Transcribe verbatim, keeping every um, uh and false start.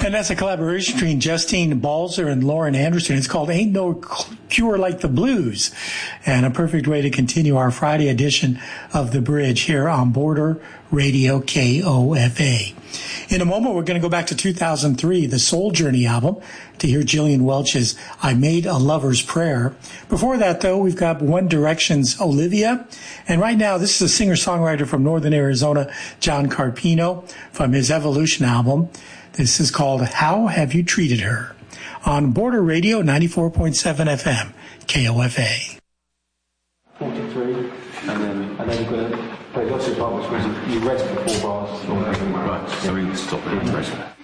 And that's a collaboration between Justine Balzer and Lauren Anderson. It's called Ain't No Cure Like the Blues, and a perfect way to continue our Friday edition of The Bridge here on Border Radio K O F A. In a moment, we're going to go back to two thousand three, the Soul Journey album, to hear Jillian Welch's I Made a Lover's Prayer. Before that, though, we've got One Direction's Olivia. And right now, this is a singer-songwriter from Northern Arizona, John Carpino, from his Evolution album. This is called How Have You Treated Her? On Border Radio ninety-four point seven F M, K O F A. forty-three, and then, and then we're going to play lots of parts where you rest before bars. Right, so we stop it and rest.